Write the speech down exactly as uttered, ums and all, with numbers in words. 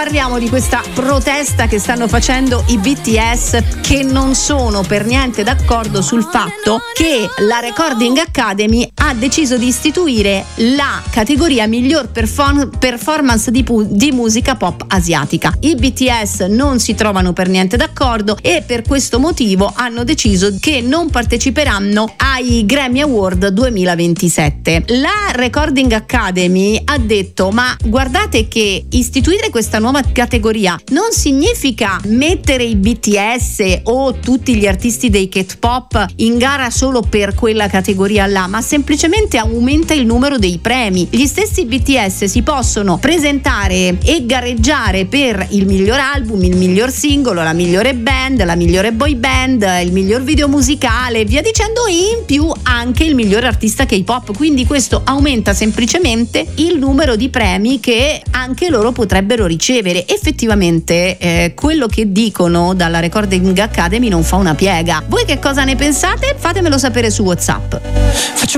parliamo di questa protesta che stanno facendo i B T S, che non sono per niente d'accordo sul fatto che la Recording Academy ha deciso di istituire la categoria miglior perform- performance di, pu- di musica pop asiatica. I B T S non si trovano per niente d'accordo e per questo motivo hanno deciso che non parteciperanno ai Grammy Award duemilaventisette. La Recording Academy ha detto: ma guardate che istituire questa nuova categoria non significa mettere i B T S o tutti gli artisti dei K-pop in gara solo per quella categoria là, ma semplicemente aumenta il numero dei premi. Gli stessi B T S si possono presentare e gareggiare per il miglior album, il miglior singolo, la migliore band, la migliore boy band, il miglior video musicale, via dicendo, e in più anche il miglior artista K-pop. Quindi questo aumenta semplicemente il numero di premi che anche loro potrebbero ricevere. Effettivamente eh, quello che dicono dalla Recording Academy non fa una piega. Voi che cosa ne pensate? Fatemelo sapere su WhatsApp.